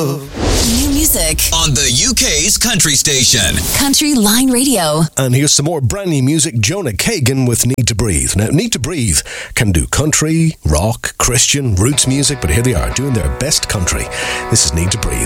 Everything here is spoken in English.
New music on the UK's country station. Country Line Radio. And here's some more brand new music. Jonah Kagan with Need to Breathe. Now, Need to Breathe can do country, rock, Christian, roots music, but here they are doing their best country. This is Need to Breathe.